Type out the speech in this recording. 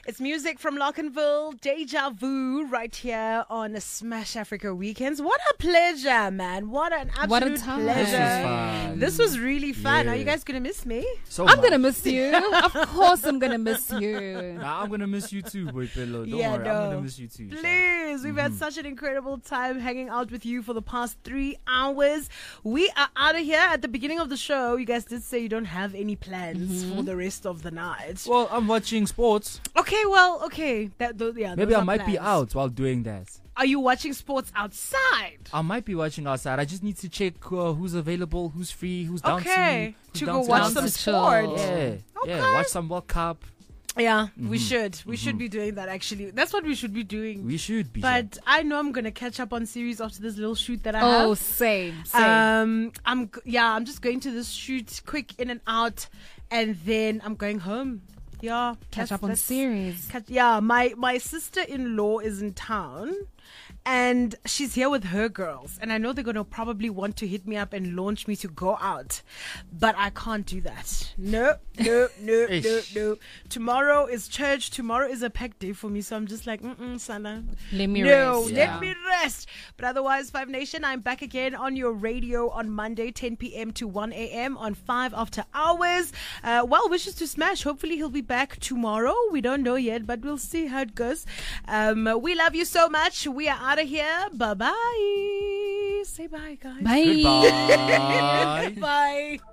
It's music from Lockenville, Deja Vu, right here on Smash Africa Weekends. What a pleasure, man. What an absolute time. pleasure. This was really fun. Yeah. Are you guys going to miss me? So I'm much. going to miss you. Of course I'm going to miss you. Nah, I'm going to miss you too, boy Pillow. Don't Yeah, worry. no. I'm going to miss you too. Please, we've had such an incredible time hanging out with you for the past 3 hours. We are out of here. At the beginning of the show, you guys did say you don't have any plans for the rest of the night. Well, I'm watching sports. Okay. Maybe those I are might be plans. out while doing that. Are you watching sports outside? I might be watching outside. I just need to check who's available, who's free, who's down Okay, who's to down go watch dance. some Down to chill. sport. Yeah, Okay. watch some World Cup. Yeah, we should. We should be doing that, actually. That's what we should be doing. We should be. But I know I'm going to catch up on series after this little shoot that I Oh, have. same. I'm just going to this shoot, quick in and out, and then I'm going home. Yeah, Catch up on series. My sister-in-law is in town, and she's here with her girls, and I know they're gonna probably want to hit me up and launch me to go out, but I can't do that. No. Tomorrow is church. Tomorrow is a packed day for me, so I'm just like, Sana. Let me No, rest. let me rest. But otherwise, Five Nation, I'm back again on your radio on Monday, 10 p.m. to 1 a.m. on 5 After Hours. Well wishes to Smash. Hopefully, he'll be back tomorrow. We don't know yet, but we'll see how it goes. We love you so much. We are out of here. Bye-bye. Say bye, guys. Bye. Goodbye. Bye.